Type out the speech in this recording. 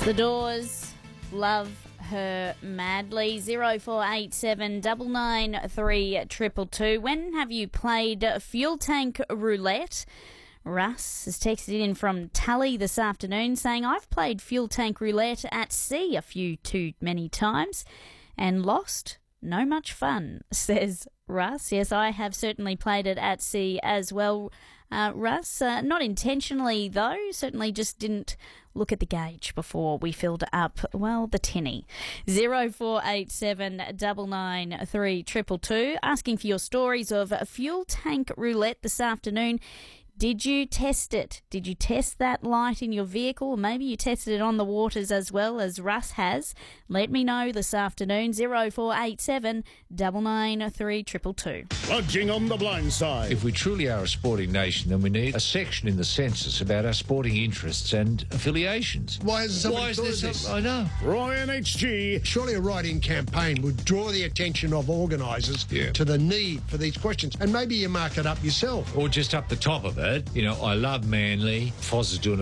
The Doors, Love Her Madly. 0487 993 222. When have you played fuel tank roulette? Russ has texted in from Tully this afternoon saying, I've played fuel tank roulette at sea a few too many times and lost. No much fun, says Russ. Yes, I have certainly played it at sea as well, Russ. Not intentionally, though. Certainly just didn't look at the gauge before we filled up, well, the tinny. 0487 993 222. Asking for your stories of fuel tank roulette this afternoon. Did you test it? Did you test that light in your vehicle? Or maybe you tested it on the waters as well as Russ has. Let me know this afternoon. 0487 993 222. Lodging on the blind side. If we truly are a sporting nation, then we need a section in the census about our sporting interests and affiliations. Why hasn't somebody thought of this? I know. Roy and HG. Surely a write-in campaign would draw the attention of organisers to the need for these questions. And maybe you mark it up yourself. Or just up the top of it, you know, I love Manly. Foz is doing a